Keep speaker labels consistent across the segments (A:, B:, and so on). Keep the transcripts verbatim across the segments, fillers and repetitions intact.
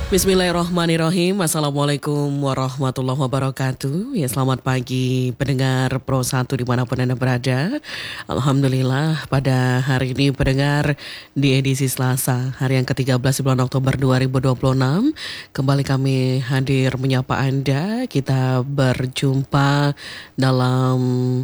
A: Bismillahirrahmanirrahim. Assalamualaikum warahmatullahi wabarakatuh. Ya, selamat pagi pendengar Pro satu dimanapun Anda berada. Alhamdulillah pada hari ini pendengar di edisi Selasa hari yang ke tiga belas bulan Oktober dua ribu dua puluh enam kembali kami hadir menyapa Anda. Kita berjumpa dalam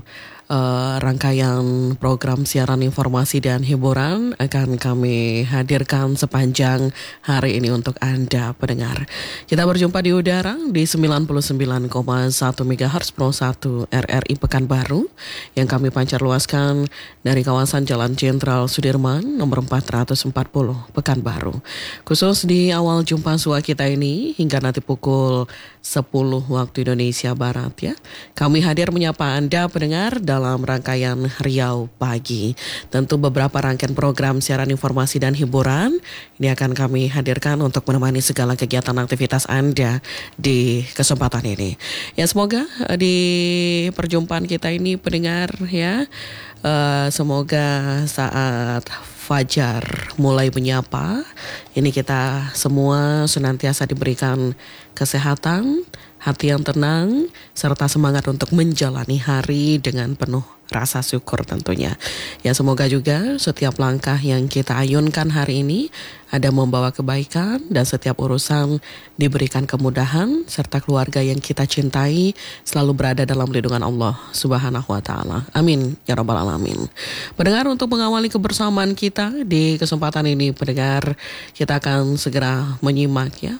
A: Uh, rangkaian program siaran informasi dan hiburan akan kami hadirkan sepanjang hari ini untuk Anda pendengar. Kita berjumpa di udara di sembilan puluh sembilan koma satu megahertz Pro satu R R I Pekanbaru yang kami pancar luaskan dari kawasan Jalan Jenderal Sudirman nomor empat ratus empat puluh Pekanbaru. Khusus di awal jumpa sua kita ini hingga nanti pukul sepuluh waktu Indonesia Barat ya. Kami hadir menyapa Anda pendengar dalam rangkaian Riau Pagi. Tentu beberapa rangkaian program siaran informasi dan hiburan ini akan kami hadirkan untuk menemani segala kegiatan aktivitas Anda di kesempatan ini. Ya, semoga di perjumpaan kita ini pendengar ya, uh, semoga saat fajar mulai menyapa ini kita semua senantiasa diberikan kesehatan, hati yang tenang, serta semangat untuk menjalani hari dengan penuh rasa syukur tentunya. Ya, semoga juga setiap langkah yang kita ayunkan hari ini ada membawa kebaikan dan setiap urusan diberikan kemudahan serta keluarga yang kita cintai selalu berada dalam lindungan Allah Subhanahu wa taala. Amin ya rabbal alamin. Pendengar, untuk mengawali kebersamaan kita di kesempatan ini pendengar, kita akan segera menyimak ya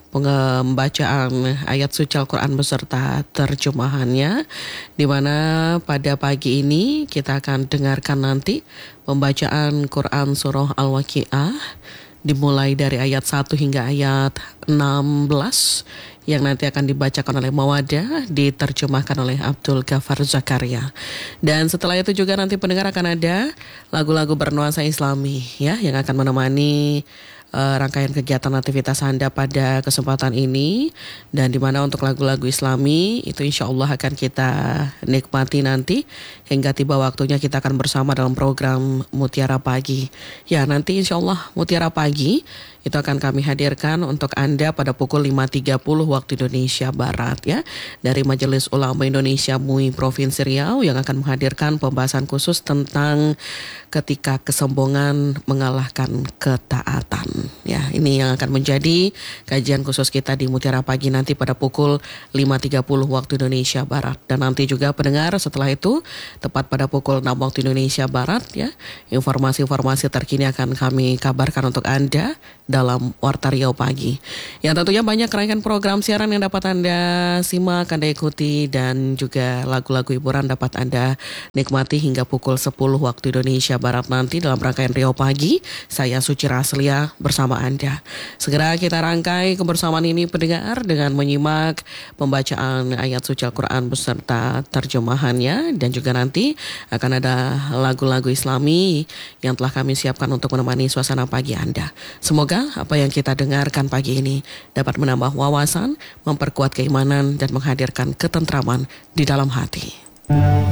A: pembacaan ayat suci Al-Qur'an beserta terjemahannya, di mana pada pagi ini kita akan dengarkan nanti pembacaan Quran surah Al-Waqiah dimulai dari ayat satu hingga ayat enam belas yang nanti akan dibacakan oleh Mawadah, diterjemahkan oleh Abdul Ghafar Zakaria. Dan setelah itu juga nanti pendengar akan ada lagu-lagu bernuansa Islami ya yang akan menemani Uh, rangkaian kegiatan aktivitas Anda pada kesempatan ini, dan dimana untuk lagu-lagu Islami itu insya Allah akan kita nikmati nanti hingga tiba waktunya kita akan bersama dalam program Mutiara Pagi. Ya, nanti insya Allah Mutiara Pagi itu akan kami hadirkan untuk Anda pada pukul lima tiga puluh waktu Indonesia Barat ya, dari Majelis Ulama Indonesia M U I Provinsi Riau yang akan menghadirkan pembahasan khusus tentang ketika kesombongan mengalahkan ketaatan. Ya, ini yang akan menjadi kajian khusus kita di Mutiara Pagi nanti pada pukul lima tiga puluh waktu Indonesia Barat. Dan nanti juga pendengar setelah itu tepat pada pukul enam waktu Indonesia Barat ya, informasi-informasi terkini akan kami kabarkan untuk Anda dalam Warta Riau Pagi. Ya, tentunya banyak rangkaian program siaran yang dapat Anda simak, Anda ikuti, dan juga lagu-lagu hiburan dapat Anda nikmati hingga pukul sepuluh waktu Indonesia Barat nanti dalam rangkaian Riau Pagi. Saya Suci Raslia bersama Anda. Segera kita rangkai kebersamaan ini pendengar dengan menyimak pembacaan ayat suci Al-Quran beserta terjemahannya, dan juga nanti akan ada lagu-lagu Islami yang telah kami siapkan untuk menemani suasana pagi Anda. Semoga apa yang kita dengarkan pagi ini dapat menambah wawasan, memperkuat keimanan, dan menghadirkan ketentraman di dalam hati.